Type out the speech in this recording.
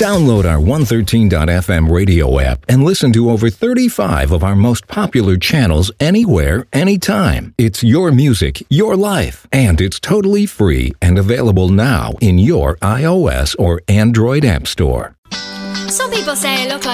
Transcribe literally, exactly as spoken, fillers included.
Download our one thirteen dot f m radio app and listen to over thirty-five of our most popular channels anywhere, anytime. It's your music, your life, and it's totally free and available now in your iOS or Android app store. Some people say I look like